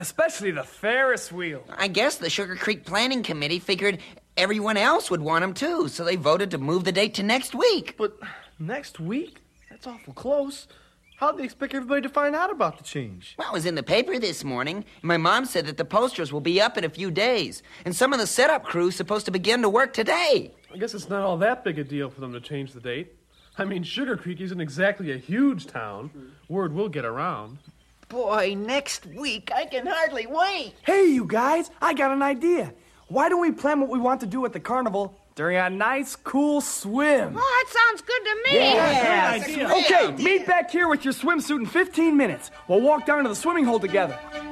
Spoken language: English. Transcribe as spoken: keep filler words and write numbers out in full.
Especially the Ferris wheel. I guess the Sugar Creek Planning Committee figured everyone else would want them too, so they voted to move the date to next week. But next week? That's awful close. How'd they expect everybody to find out about the change? Well, it was in the paper this morning, and my mom said that the posters will be up in a few days, and some of the setup crew's supposed to begin to work today. I guess it's not all that big a deal for them to change the date. I mean, Sugar Creek isn't exactly a huge town. Word will get around. Boy, next week, I can hardly wait. Hey, you guys, I got an idea. Why don't we plan what we want to do at the carnival during a nice, cool swim? Oh, that sounds good to me. Yeah, yeah. Okay, meet back here with your swimsuit in fifteen minutes. We'll walk down to the swimming hole together.